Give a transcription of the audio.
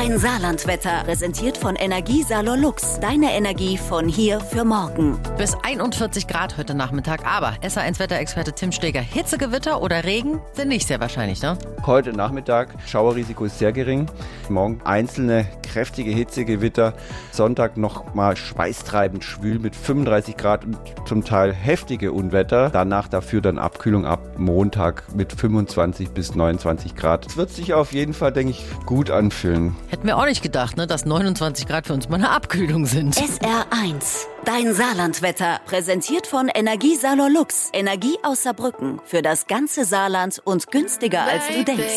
Dein Saarlandwetter, präsentiert von Energiesalon Lux. Deine Energie von hier für morgen. Bis 41 Grad heute Nachmittag, aber SA1-Wetterexperte Tim Steger, Hitzegewitter oder Regen sind nicht sehr wahrscheinlich, ne? Heute Nachmittag, Schauerrisiko ist sehr gering. Morgen einzelne kräftige Hitzegewitter. Sonntag nochmal schweißtreibend schwül mit 35 Grad und zum Teil heftige Unwetter. Danach dafür dann Abkühlung ab Montag mit 25 bis 29 Grad. Es wird sich auf jeden Fall, denke ich, gut anfühlen. Hätten wir auch nicht gedacht, ne, dass 29 Grad für uns mal eine Abkühlung sind. SR1, dein Saarlandwetter, präsentiert von Energiesalon Lux. Energie aus Saarbrücken für das ganze Saarland und günstiger als du denkst.